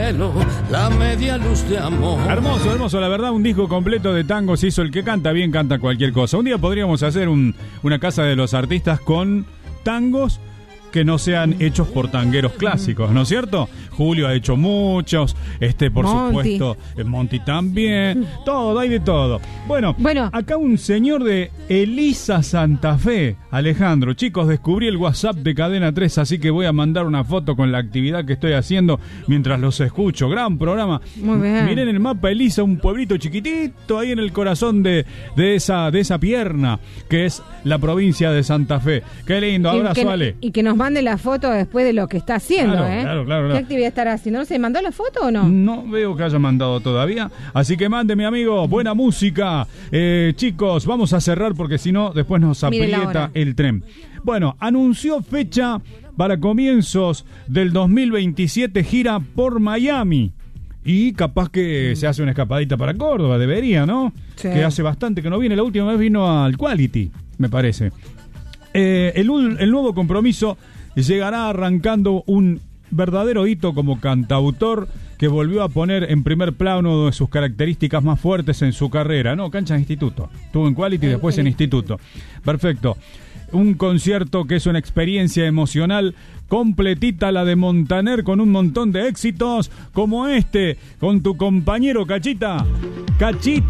cielo, la media luz de amor. Hermoso, hermoso, la verdad, un disco completo de tangos hizo. El que canta bien, canta cualquier cosa. Un día podríamos hacer una casa de los artistas con tangos que no sean hechos por tangueros clásicos, ¿no es cierto? Julio ha hecho muchos, por Monty. supuesto, Monty también, todo, hay de todo. Bueno, acá un señor de Elisa Santa Fe, Alejandro. Chicos, descubrí el WhatsApp de Cadena 3, así que voy a mandar una foto con la actividad que estoy haciendo mientras los escucho. Gran programa. Muy bien. Miren el mapa, Elisa, un pueblito chiquitito ahí en el corazón de esa pierna, que es la provincia de Santa Fe. Qué lindo, abrazo, Ale. Y que nos mande la foto después de lo que está haciendo, Claro. ¿Qué actividad estará haciendo? ¿No se mandó la foto o no? No veo que haya mandado todavía. Así que mande, mi amigo, buena música. Chicos, vamos a cerrar porque si no, después nos aprieta el tren. Bueno, anunció fecha para comienzos del 2027, gira por Miami. Y capaz que se hace una escapadita para Córdoba, debería, ¿no? Sí. Que hace bastante que no viene. La última vez vino al Quality, me parece. El nuevo compromiso llegará arrancando un verdadero hito como cantautor que volvió a poner en primer plano una de sus características más fuertes en su carrera, ¿no? Cancha de instituto. Estuvo en Quality y después en instituto. Perfecto. Un concierto que es una experiencia emocional completita, la de Montaner, con un montón de éxitos como con tu compañero Cachita.